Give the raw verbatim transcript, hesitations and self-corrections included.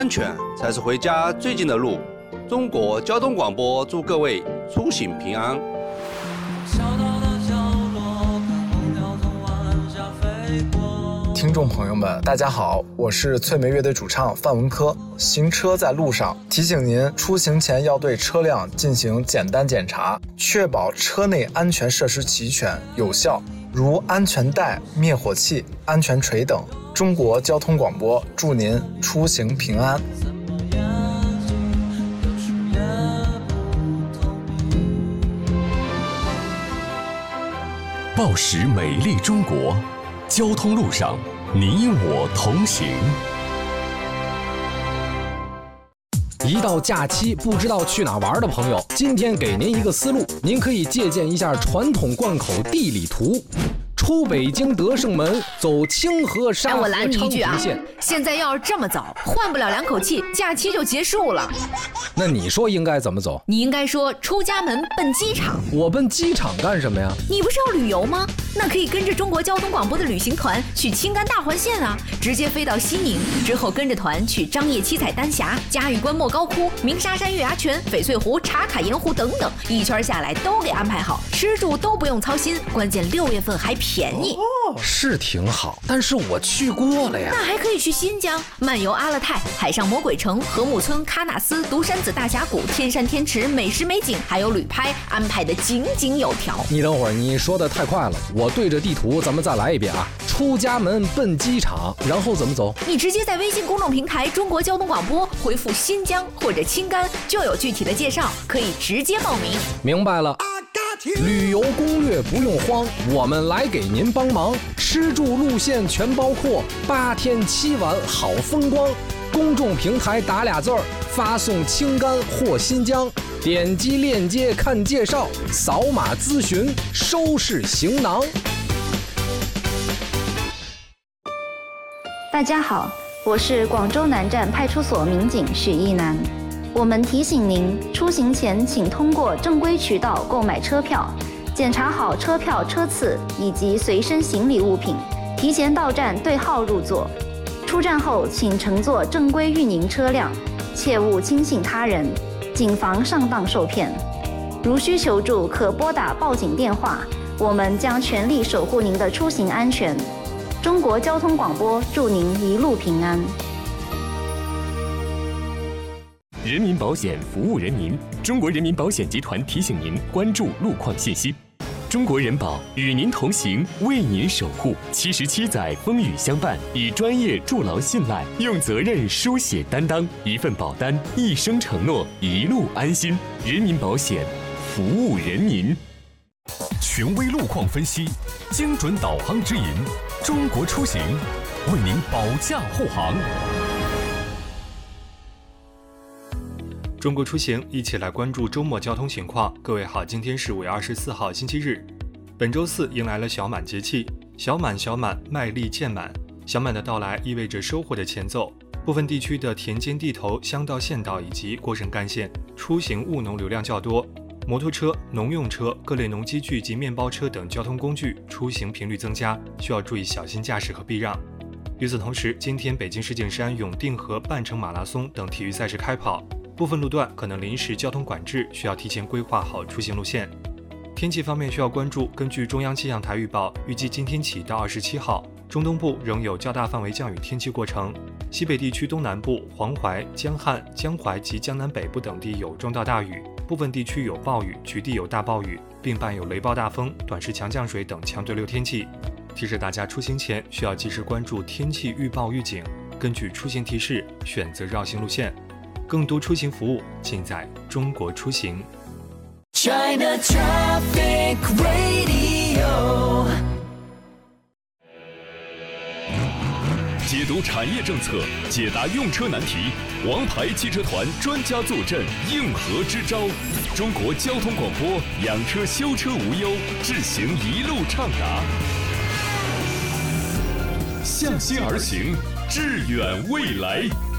安全才是回家最近的路。中国交通广播祝各位出行平安。 听众朋友们，大家好，我是翠梅乐队主唱范文科。行车在路上，提醒您出行前要对车辆进行简单检查，确保车内安全设施齐全有效，如安全带、灭火器、安全锤等。中国交通广播祝您出行平安。 报时美丽中国，交通路上你我同行。 一到假期不知道去哪玩的朋友，今天给您一个思路，您可以借鉴一下传统贯口地理图。出北京德胜门，走清河沙河昌平线、 啊。现在要是这么走，换不了两口气，假期就结束了。 那你说应该怎么走？ 你应该说出家门奔机场。 我奔机场干什么呀？ 你不是要旅游吗？那可以跟着中国交通广播的旅行团去青甘大环线啊，直接飞到西宁，之后跟着团去张掖七彩丹霞、嘉峪关莫高窟、鸣沙山月牙泉、翡翠湖、茶卡盐湖等等，一圈下来都给安排好，吃住都不用操心，关键六月份还便宜。 哦，是挺好，但是我去过了呀。 那还可以去新疆漫游阿勒泰、海上魔鬼城、禾木村、喀纳斯、独山子大峡谷、天山天池，美食美景还有旅拍安排的井井有条。 你等会儿，你说的太快了，我对着地图咱们再来一遍啊。出家门奔机场，然后怎么走？ 你直接在微信公众平台中国交通广播回复新疆或者青甘，就有具体的介绍，可以直接报名。 明白了。旅游攻略不用慌，我们来给您帮忙，吃住路线全包括，八天七晚好风光。公众平台打俩字儿，发送青甘或新疆，点击链接看介绍，扫码咨询，收拾行囊。 大家好，我是广州南站派出所民警许一楠。我们提醒您，出行前请通过正规渠道购买车票，检查好车票车次以及随身行李物品，提前到站对号入座。出站后请乘坐正规运营车辆，切勿轻信他人，谨防上当受骗。如需求助，可拨打报警电话，我们将全力守护您的出行安全。中国交通广播祝您一路平安。 人民保险服务人民，中国人民保险集团提醒您关注路况信息。中国人保与您同行，为您守护。七十七载风雨相伴，以专业筑牢信赖，用责任书写担当，一份保单，一生承诺，一路安心。人民保险，服务人民。权威路况分析，精准导航指引，中国出行为您保驾护航。 中国出行，一起来关注周末交通情况。各位好，今天是五月二十四号，星期日。本周四迎来了小满节气，小满小满，麦粒渐满。小满的到来意味着收获的前奏。部分地区的田间地头、乡道、县道以及过省干线出行务农流量较多，摩托车、农用车、各类农机具及面包车等交通工具出行频率增加，需要注意小心驾驶和避让。与此同时，今天北京世锦山永定河半程马拉松等体育赛事开跑。部分路段可能临时交通管制，需要提前规划好出行路线。天气方面需要关注，根据中央气象台预报，预计今天起到二十七号，中东部仍有较大范围降雨天气过程，西北地区东南部、黄淮、江汉、江淮及江南北部等地有中到大雨，部分地区有暴雨，局地有大暴雨，并伴有雷暴大风、短时强降水等强对流天气。提示大家出行前需要及时关注天气预报预警，根据出行提示选择绕行路线。更多出行服务尽在中国出行。China Traffic Radio， 解读产业政策，解答用车难题，王牌汽车团专家坐镇，应何支招？中国交通广播，养车修车无忧，智行一路畅达，向心而行，致远未来。